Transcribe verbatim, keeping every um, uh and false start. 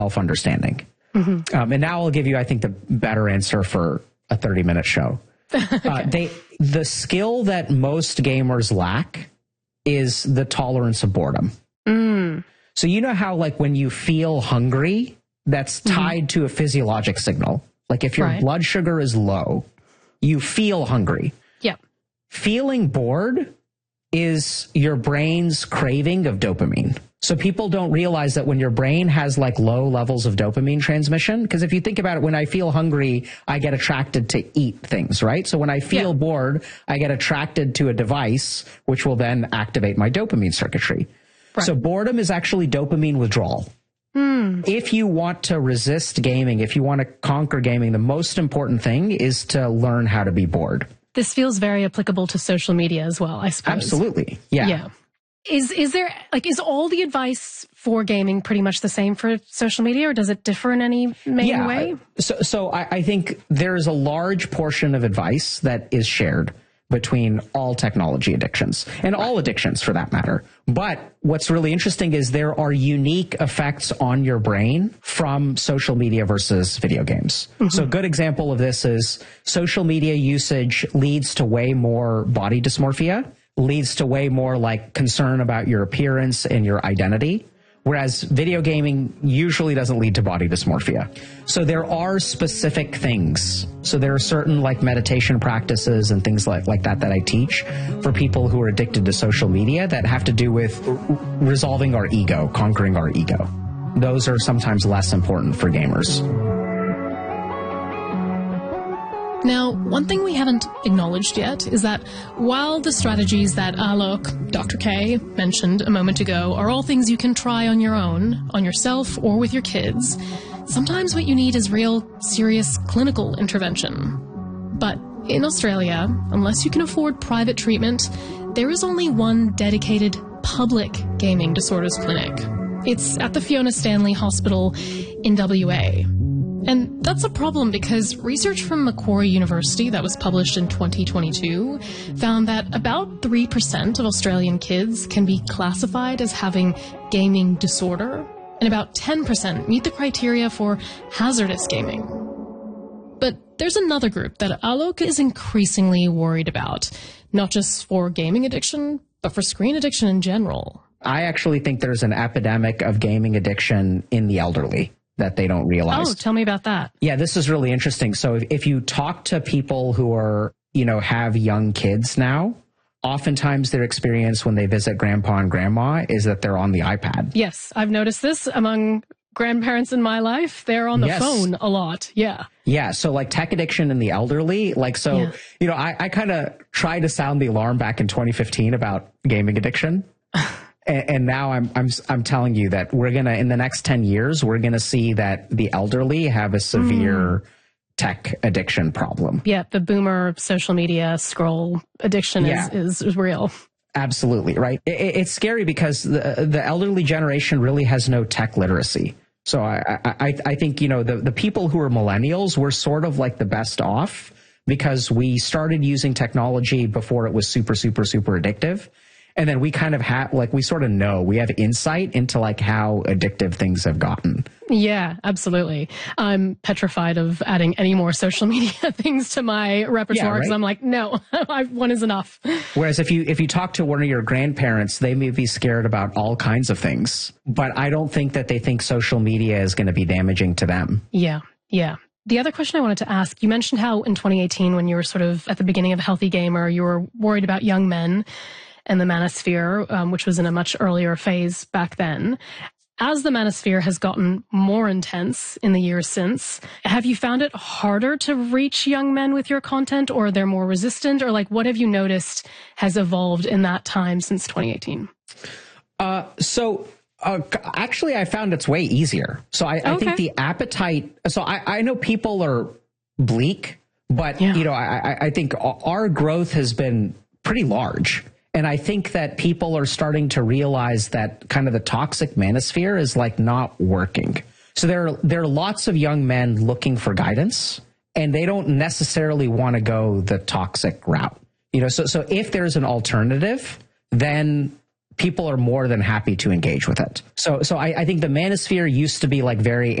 self-understanding. Mm-hmm. Um, and now I'll give you, I think, the better answer for a thirty minute show. okay. uh, they, the skill that most gamers lack is the tolerance of boredom. Mm. So you know how, like, when you feel hungry, that's tied mm-hmm. to a physiologic signal. Like if your right. blood sugar is low, you feel hungry. Yep. Feeling bored is your brain's craving of dopamine. So people don't realize that when your brain has like low levels of dopamine transmission, because if you think about it, when I feel hungry, I get attracted to eat things, right? So when I feel yeah. bored, I get attracted to a device, which will then activate my dopamine circuitry. Right. So boredom is actually dopamine withdrawal. Mm. If you want to resist gaming, if you want to conquer gaming, the most important thing is to learn how to be bored. This feels very applicable to social media as well, I suppose. Absolutely. Yeah. Yeah. Is is there, like, is all the advice for gaming pretty much the same for social media, or does it differ in any main yeah. way? So, so I, I think there's a large portion of advice that is shared between all technology addictions and all addictions for that matter. But what's really interesting is there are unique effects on your brain from social media versus video games. Mm-hmm. So a good example of this is social media usage leads to way more body dysmorphia, leads to way more like concern about your appearance and your identity. Whereas video gaming usually doesn't lead to body dysmorphia. So there are specific things. So there are certain like meditation practices and things like, like that that I teach for people who are addicted to social media that have to do with resolving our ego, conquering our ego. Those are sometimes less important for gamers. Now, one thing we haven't acknowledged yet is that while the strategies that Alok, Doctor K, mentioned a moment ago are all things you can try on your own, on yourself, or with your kids, sometimes what you need is real, serious clinical intervention. But in Australia, unless you can afford private treatment, there is only one dedicated public gaming disorders clinic. It's at the Fiona Stanley Hospital in W A. And that's a problem because research from Macquarie University that was published in twenty twenty-two found that about three percent of Australian kids can be classified as having gaming disorder, and about ten percent meet the criteria for hazardous gaming. But there's another group that Alok is increasingly worried about, not just for gaming addiction, but for screen addiction in general. I actually think there's an epidemic of gaming addiction in the elderly that they don't realize. Oh, tell me about that. Yeah, this is really interesting. So if, if you talk to people who are, you know, have young kids now, oftentimes their experience when they visit grandpa and grandma is that they're on the iPad. Yes, I've noticed this among grandparents in my life. They're on the yes. phone a lot. Yeah. Yeah. So like tech addiction in the elderly, like, so, yeah. you know, I, I kind of tried to sound the alarm back in twenty fifteen about gaming addiction. And, and now I'm I'm I'm telling you that we're gonna in the next ten years we're gonna see that the elderly have a severe mm. tech addiction problem. Yeah, the boomer social media scroll addiction yeah. is, is is real. Absolutely right. It, it's scary because the the elderly generation really has no tech literacy. So I I I think you know the the people who are millennials were sort of like the best off because we started using technology before it was super super super addictive. And then we kind of have, like, we sort of know, we have insight into, like, how addictive things have gotten. Yeah, absolutely. I'm petrified of adding any more social media things to my repertoire because yeah, right? I'm like, no, I, one is enough. Whereas if you if you talk to one of your grandparents, they may be scared about all kinds of things. But I don't think that they think social media is going to be damaging to them. Yeah, yeah. The other question I wanted to ask, you mentioned how in twenty eighteen, when you were sort of at the beginning of Healthy Gamer, you were worried about young men and the manosphere, um, which was in a much earlier phase back then. As the manosphere has gotten more intense in the years since, have you found it harder to reach young men with your content, or they're more resistant, or like what have you noticed has evolved in that time since twenty eighteen? Uh, so uh, actually, I found it's way easier. So I, I okay. think the appetite, so I, I know people are bleak, but yeah. you know, I, I think our growth has been pretty large. And I think that people are starting to realize that kind of the toxic manosphere is like not working. So there are, there are lots of young men looking for guidance, and they don't necessarily want to go the toxic route. You know, so so if there's an alternative, then people are more than happy to engage with it. So, so I, I think the manosphere used to be like very